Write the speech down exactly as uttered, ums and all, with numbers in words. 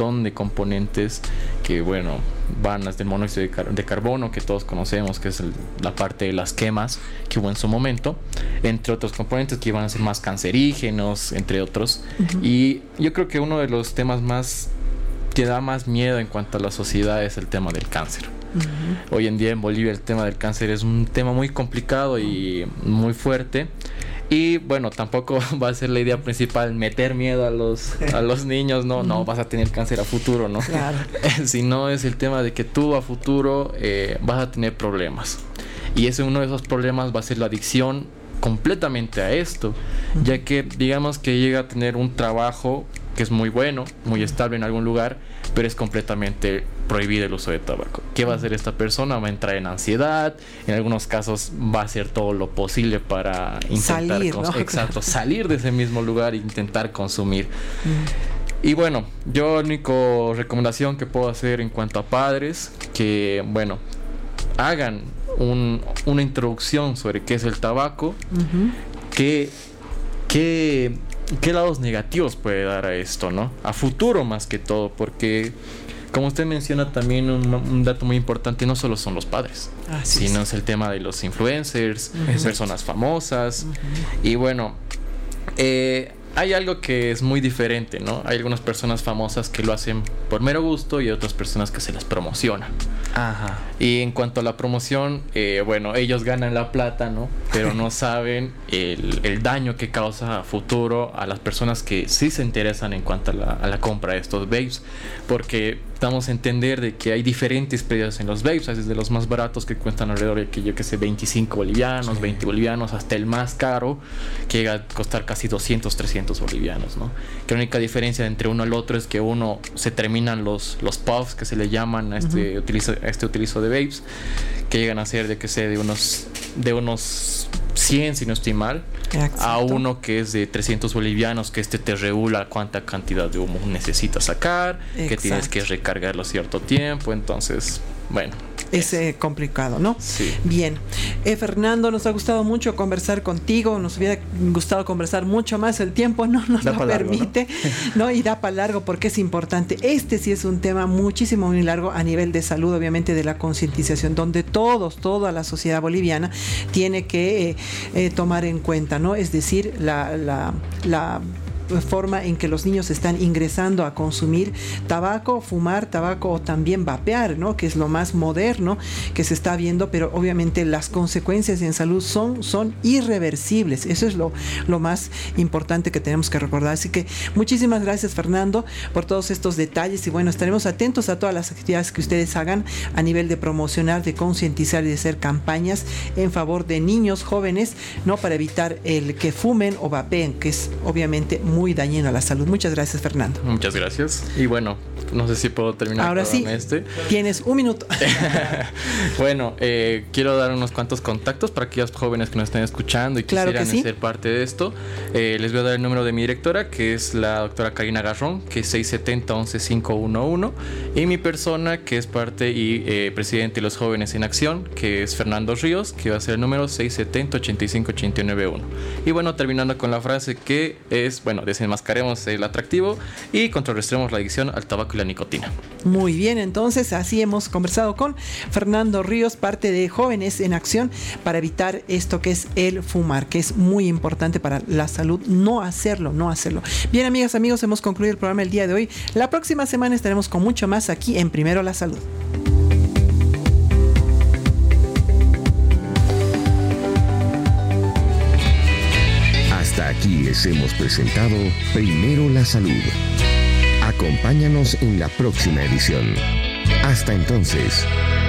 montón de componentes que, bueno, van desde el monóxido de, car- de carbono, que todos conocemos, que es el, la parte de las quemas que hubo en su momento, entre otros componentes que iban a ser más cancerígenos, entre otros. Uh-huh. Y yo creo que uno de los temas más que da más miedo en cuanto a la sociedad es el tema del cáncer. Uh-huh. Hoy en día en Bolivia el tema del cáncer es un tema muy complicado y muy fuerte. Y bueno, tampoco va a ser la idea principal meter miedo a los, a los niños, no, no vas a tener cáncer a futuro, ¿no? Claro. Sino es el tema de que tú a futuro eh, vas a tener problemas. Y ese uno de esos problemas va a ser la adicción completamente a esto, uh-huh. ya que digamos que llega a tener un trabajo que es muy bueno, muy estable en algún lugar, pero es completamente prohibido el uso de tabaco. ¿Qué va a hacer esta persona? Va a entrar en ansiedad, en algunos casos va a hacer todo lo posible para intentar salir, cons- ¿no? exacto, salir de ese mismo lugar e intentar consumir. Mm. Y bueno, yo la única recomendación que puedo hacer en cuanto a padres, que bueno, hagan un, una introducción sobre qué es el tabaco, uh-huh. qué, qué ¿Qué lados negativos puede dar a esto, no? A futuro más que todo, porque como usted menciona también un, un dato muy importante, no solo son los padres, Así sino es. es el tema de los influencers, uh-huh. personas famosas, uh-huh. y bueno, eh, hay algo que es muy diferente, ¿no? Hay algunas personas famosas que lo hacen por mero gusto y otras personas que se las promociona. Ajá. Y en cuanto a la promoción, eh, bueno, ellos ganan la plata, ¿no? Pero no saben el, el daño que causa a futuro a las personas que sí se interesan en cuanto a la, a la compra de estos vapes. Porque damos a entender de que hay diferentes precios en los vapes, desde los más baratos que cuestan alrededor de, que yo que sé, veinticinco bolivianos, sí. veinte bolivianos, hasta el más caro que llega a costar casi doscientos, trescientos bolivianos, ¿no? Que la única diferencia entre uno y el otro es que uno se terminan los, los puffs que se le llaman a este, uh-huh. utilizo, a este utilizo de vapes, que llegan a ser de que sé, de unos, de unos cien, si no estoy mal, Exacto. a uno que es de trescientos bolivianos, que este te regula cuánta cantidad de humo necesitas sacar, Exacto. que tienes que recargarlo cierto tiempo. Entonces, bueno, es eh, complicado, ¿no? Sí. Bien. Eh, Fernando, nos ha gustado mucho conversar contigo. Nos hubiera gustado conversar mucho más. El tiempo no nos da lo permite, largo, ¿no? ¿no? Y da para largo porque es importante. Este sí es un tema muchísimo, muy largo a nivel de salud, obviamente, de la concientización, donde todos, toda la sociedad boliviana tiene que eh, eh, tomar en cuenta, ¿no? Es decir, la, la, la forma en que los niños están ingresando a consumir tabaco, fumar tabaco o también vapear, ¿no? Que es lo más moderno que se está viendo, pero obviamente las consecuencias en salud son, son irreversibles. Eso es lo, lo más importante que tenemos que recordar. Así que muchísimas gracias, Fernando, por todos estos detalles y bueno, estaremos atentos a todas las actividades que ustedes hagan a nivel de promocionar, de concientizar y de hacer campañas en favor de niños jóvenes, ¿no? Para evitar el que fumen o vapeen, que es obviamente muy muy dañino a la salud. Muchas gracias, Fernando. Muchas gracias. Y bueno, no sé si puedo terminar. Ahora sí, este. Tienes un minuto. Bueno, eh, quiero dar unos cuantos contactos para aquellos jóvenes que nos estén escuchando y claro quisieran que sí. ser parte de esto. Eh, les voy a dar el número de mi directora, que es la doctora Karina Garrón, que es seis siete cero, once, cinco uno uno, y mi persona, que es parte y eh, presidente de los Jóvenes en Acción, que es Fernando Ríos, que va a ser el número seis siete cero, ochenta y cinco, ochenta y nueve uno. Y bueno, terminando con la frase que es, bueno, desenmascaremos el atractivo y contrarrestemos la adicción al tabaco y la nicotina. Muy bien, entonces así hemos conversado con Fernando Ríos, parte de Jóvenes en Acción, para evitar esto que es el fumar, que es muy importante para la salud. No hacerlo, no hacerlo. Bien, amigas, amigos, hemos concluido el programa el día de hoy. La próxima semana estaremos con mucho más aquí en Primero la Salud. Hasta aquí les hemos presentado Primero la Salud. Acompáñanos en la próxima edición. Hasta entonces.